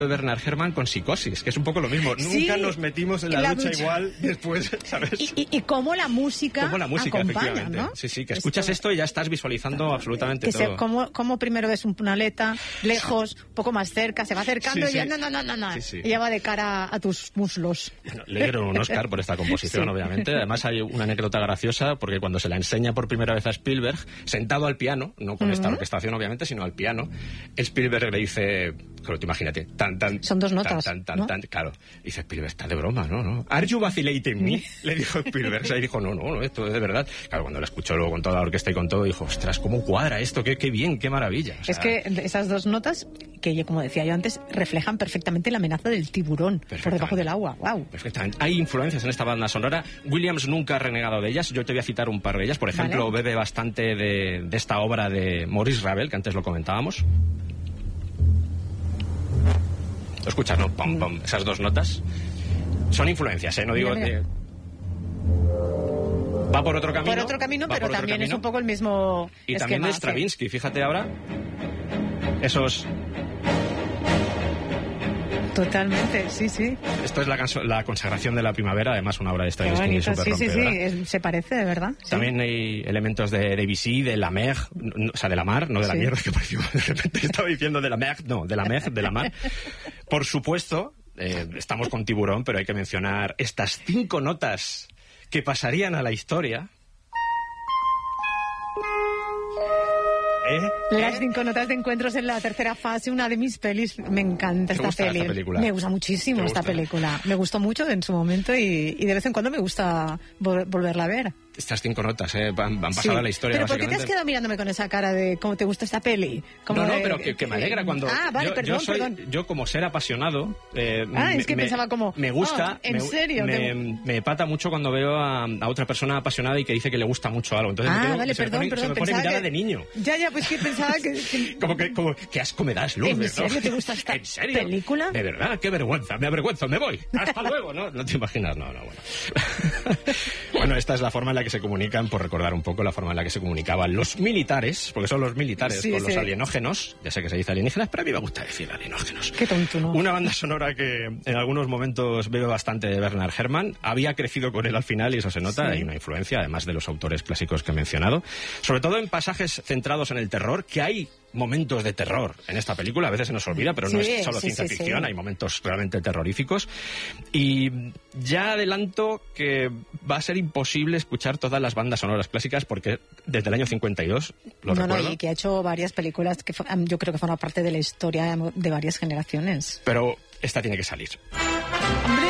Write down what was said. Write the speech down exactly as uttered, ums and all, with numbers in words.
Bernard Herrmann con Psicosis, que es un poco lo mismo. Sí, Nunca nos metimos en la, la ducha, ducha igual después, ¿sabes? Y, y, y cómo la música, Cómo la música, acompaña, efectivamente. ¿no? Sí, sí, que escuchas esto, esto y ya estás visualizando absolutamente que todo. Se, cómo, cómo primero ves una aleta, lejos, un poco más cerca, se va acercando sí, y ya sí. no, no, no, no, no. Sí, sí. Y ya va de cara a tus muslos. Bueno, le dieron un Oscar por esta composición, Sí. obviamente. Además hay una anécdota graciosa, porque cuando se la enseña por primera vez a Spielberg, sentado al piano, no con uh-huh. esta orquestación, obviamente, sino al piano, Spielberg le dice, claro, te imagínate, tan, tan... Son dos notas, tan, tan, ¿no? tan, claro. Dice Spielberg, está de broma, ¿no? ¿no? ¿Are you vacillating me? Le dijo Spielberg. O sea, y dijo, no, no, no, esto es de verdad. Claro, cuando lo escuchó luego con toda la orquesta y con todo, dijo, ostras, ¿cómo cuadra esto? Qué, qué bien, qué maravilla. O sea, es que esas dos notas, que como decía yo antes, reflejan perfectamente la amenaza del tiburón por debajo del agua. ¡Wow! Perfectamente. Hay influencias en esta banda sonora. Williams nunca ha renegado de ellas. Yo te voy a citar un par de ellas. Por ejemplo, vale. bebe bastante de, de esta obra de Maurice Ravel, que antes lo comentábamos. ¿Lo escuchas, no? Pum, pum. Esas dos notas son influencias, ¿eh? No digo... Mira, mira. De... Va por otro camino. Por otro camino, pero otro también camino. es un poco el mismo Y esquema, también de Stravinsky, fíjate ahora. Esos... Totalmente, sí, sí. Esto es la, la consagración de la primavera, además una obra de Stravinsky bonito, súper sí, sí, rompedora. sí, es, se parece, de verdad. Sí. También hay elementos de Debussy, de la mer, o sea, de la mar, no de la Sí. mierda, que pareció, de repente estaba diciendo de la mer, no, de la mer, de la mar. Por supuesto, eh, estamos con Tiburón, pero hay que mencionar estas cinco notas que pasarían a la historia. ¿Eh? Las ¿Eh? cinco notas de encuentros en la tercera fase, una de mis pelis. Me encanta esta, gusta peli. esta película? Me gusta muchísimo ¿Te esta gusta? película. Me gustó mucho en su momento y, y de vez en cuando me gusta vol- volverla a ver. Estas cinco notas eh, han, han pasado Sí. a la historia, ¿Pero por qué te has básicamente. quedado mirándome con esa cara de cómo te gusta esta peli? Como No, no, de- pero que, que me alegra cuando... Ah, vale, yo, perdón, yo soy, perdón. Yo como ser apasionado... Eh, Ah, me, es que me- pensaba como, Me gusta... oh, ¿en me, serio? Me, Te- me pata mucho cuando veo a, a otra persona apasionada y que dice que le gusta mucho algo. Entonces me Ah, quedo- vale, se me perdón, pone, perdón. se me pone pensaba mirada que... de niño. Ya, ya, pues que pensaba que... que- Como que, como, ¿qué asco me das, Lourdes? ¿En serio ¿no? te gusta esta ¿En serio? película? De verdad, qué vergüenza, me avergüenzo, me voy. Hasta luego, ¿no? No te imaginas, no, no, bueno. Bueno, esta es la forma en la que se comunican, por recordar un poco la forma en la que se comunicaban los militares, porque son los militares Sí, con sí. los alienógenos. Ya sé que se dice alienígenas, pero a mí me gusta decir alienógenos. Qué tonto, ¿no? Una banda sonora que en algunos momentos bebe bastante de Bernard Herrmann. Había crecido con él al final y eso se nota. Sí. Hay una influencia, además de los autores clásicos que he mencionado. Sobre todo en pasajes centrados en el terror, que hay momentos de terror en esta película. A veces se nos olvida, pero no Sí, es solo sí, ciencia sí, ficción. sí. Hay momentos realmente terroríficos. Y ya adelanto que va a ser imposible escuchar todas las bandas sonoras clásicas porque desde el año cincuenta y dos, lo no, recuerdo. no, y que ha hecho varias películas que fo- yo creo que forman parte de la historia de varias generaciones. Pero esta tiene que salir. Hombre,